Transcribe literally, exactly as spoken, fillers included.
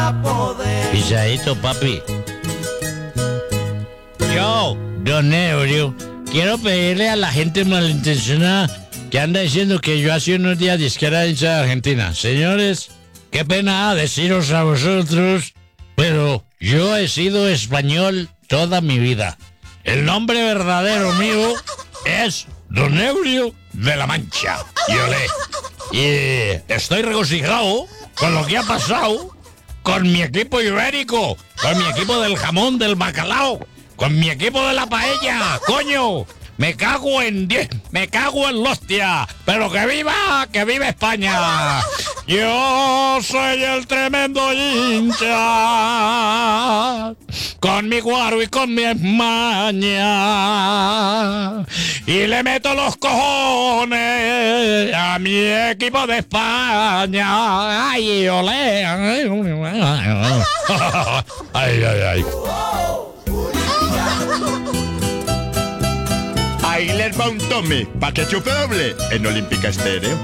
Pisadito, papi. Yo, don Eurio, quiero pedirle a la gente malintencionada que anda diciendo que yo hace unos días disque era hincha de Argentina. Señores, qué pena deciros a vosotros, pero yo he sido español toda mi vida. El nombre verdadero mío es Don Eurio de la Mancha. Y olé. Y estoy regocijado con lo que ha pasado con mi equipo ibérico, con mi equipo del jamón, del bacalao, con mi equipo de la paella, coño. Me cago en diez, me cago en la hostia. Pero que viva, que viva España. Yo soy el tremendo hincha, con mi guaro y con mi España. Y le meto los cojones a mi equipo de España. Ay, olé. Ay, ay, ay. Ahí les va un tome, pa' que chupe doble en Olímpica Estéreo.